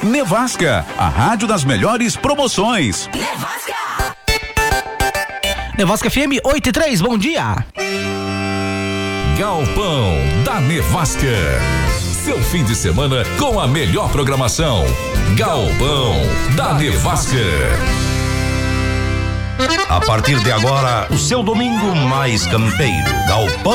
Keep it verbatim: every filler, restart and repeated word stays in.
Nevasca, a rádio das melhores promoções. Nevasca. Nevasca F M oito e três, bom dia. Galpão da Nevasca. Seu fim de semana com a melhor programação. Galpão da Nevasca. A partir de agora, o seu domingo mais campeiro. Galpão